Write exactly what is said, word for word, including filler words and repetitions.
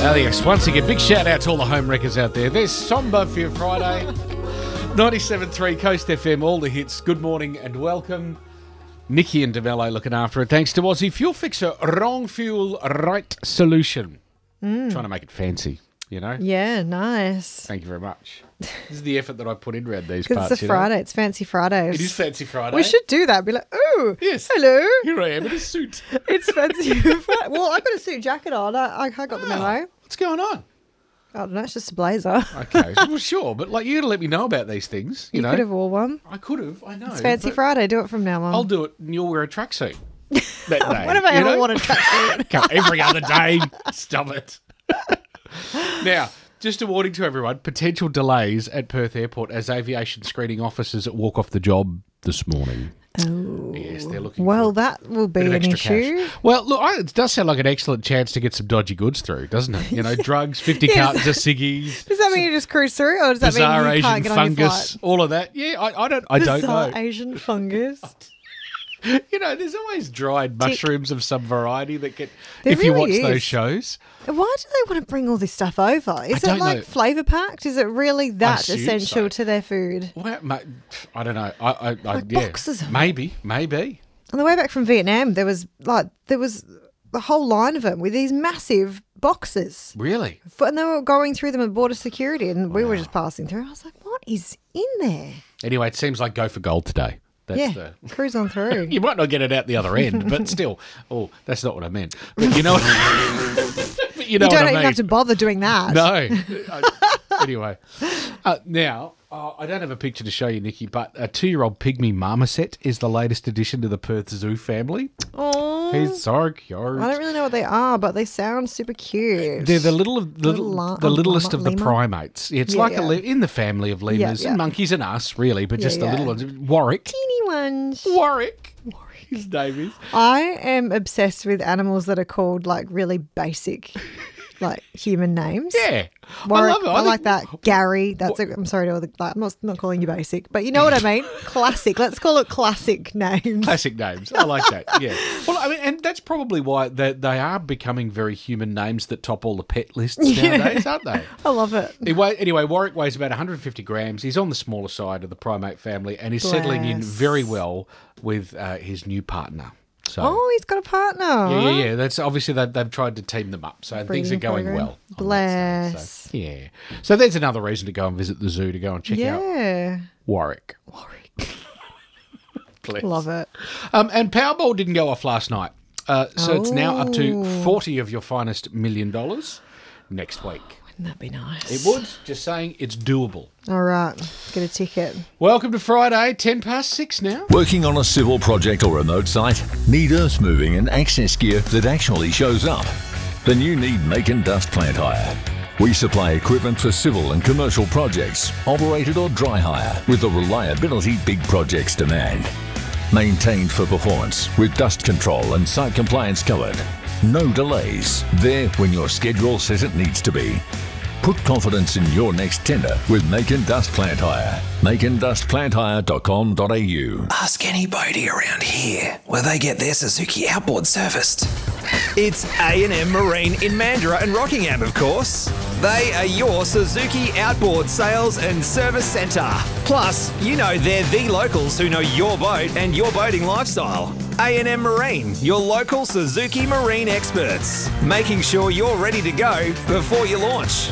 Oh, yes. Once again, big shout out to all the home wreckers out there. There's Somber for your Friday. ninety-seven point three Coast F M, all the hits. Good morning and welcome. Nikki and DeMello looking after it. Thanks to Aussie Fuel Fixer. Wrong fuel, right solution. Mm. Trying to make it fancy, you know? Yeah, nice. Thank you very much. This is the effort that I put in around these Because parts. it's a you know? Friday. It's Fancy Fridays. It is Fancy Friday. We should do that. Be like, oh, Yes. hello. Here I am in a suit. It's Fancy Friday. Well, I got a suit jacket on. I, I, I got the memo. What's going on? I don't know. It's just a blazer. Okay, well, sure, but like you got to let me know about these things. You, You know, could have wore one. I could have. I know. It's Fancy but Friday. Do it from now on. I'll do it, and you'll wear a tracksuit that day. When have I you ever know? worn a tracksuit? Come, every other day. Stop it. Now, just a warning to everyone: potential delays at Perth Airport as aviation screening officers walk off the job this morning. Oh. Yes, they're looking. Well, for that will a bit be of an extra issue. cash. Well, look, I, it does sound like an excellent chance to get some dodgy goods through, doesn't it? You know, drugs, fifty Yes. cartons of ciggies. Does that mean you just cruise through, or does that Bizarre mean you can't Asian get on your fungus, flight? all of that. Yeah, I, I don't, I don't Bizarre know. Asian fungus. You know, there's always dried mushrooms of some variety that get. There if you really watch those is. shows, Why do they want to bring all this stuff over? Is I it don't like know. flavour packed? Is it really that assume essential so. to their food? well, ma- I don't know. I, I, I Like yeah, boxes of them. maybe, maybe. On the way back from Vietnam, there was like there was the whole line of them with these massive boxes, Really? F- and they were going through them at border security, and we were just passing through. I was like, "What is in there?" Anyway, it seems like go for gold today. That's yeah, the. cruise on through. You might not get it out the other end, but still. Oh, that's not what I meant. But you know what? but you know you don't what I even mean. have to bother doing that. No. I- anyway, uh, now, uh, I don't have a picture to show you, Nikki, but a two-year-old pygmy marmoset is the latest addition to the Perth Zoo family. Oh, He's so cute. I don't really know what they are, but they sound super cute. They're the little, the, Little la- the oh, littlest llama- of the lemur? primates. It's Yeah, like yeah. a li- in the family of lemurs yeah. and monkeys and us, really, but Yeah, just the yeah. little ones. Warwick. teeny ones. Warwick. Warwick. His name is. I am obsessed with animals that are called like really basic, like human names. Yeah. Warwick, I love it. I, I like think- that. Gary. That's. A, I'm sorry to all the. Like, I'm not, not calling you basic, but you know what I mean. Classic. Let's call it classic names. Classic names. I like that. Yeah. Well, I mean, and that's probably why they, they are becoming very human names that top all the pet lists nowadays, aren't they? I love it. Anyway, anyway, Warwick weighs about one hundred fifty grams. He's on the smaller side of the primate family and he's settling in Bless. very well with uh, his new partner. So, Oh, he's got a partner. yeah, yeah, yeah. That's obviously they've, they've tried to team them up, so things are Breeding going program. well. on that side. Bless. So, yeah. So there's another reason to go and visit the zoo to go and check out Yeah. Warwick. Warwick. Bless. Love it. Um, and Powerball didn't go off last night. Uh, so it's now up to Oh. forty of your finest million dollars next week. Wouldn't that be nice? It would. Just saying, it's doable. All right. Get a ticket. Welcome to Friday, ten past six now. Working on a civil project or remote site? Need earth moving and access gear that actually shows up? Then you need Make and Dust Plant Hire. We supply equipment for civil and commercial projects, operated or dry hire, with the reliability big projects demand. Maintained for performance, with dust control and site compliance covered. No delays. There when your schedule says it needs to be. Put confidence in your next tender with Make and Dust Plant Hire. make and dust plant hire dot com dot a u. Ask anybody around here where they get their Suzuki outboard serviced. It's A and M Marine in Mandurah and Rockingham, of course. They are your Suzuki outboard sales and service centre. Plus, you know they're the locals who know your boat and your boating lifestyle. A and M Marine, your local Suzuki Marine experts, making sure you're ready to go before you launch.